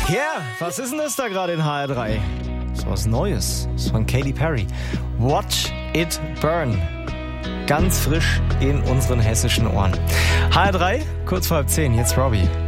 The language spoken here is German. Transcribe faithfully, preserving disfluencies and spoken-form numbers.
Ja, yeah, was ist denn das da gerade in H R drei? So was Neues. Das ist von Katy Perry. Watch It Burn. Ganz frisch in unseren hessischen Ohren. H R drei, kurz vor halb zehn, jetzt Robbie.